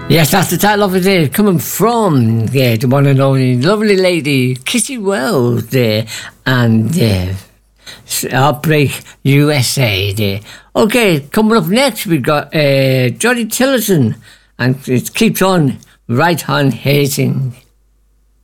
Yes, that's the title of it there, coming from the one and only lovely lady, Kissy Wells there, and Heartbreak USA there. Okay, coming up next, we've got Johnny Tillotson, and it keeps on, Right on Hating.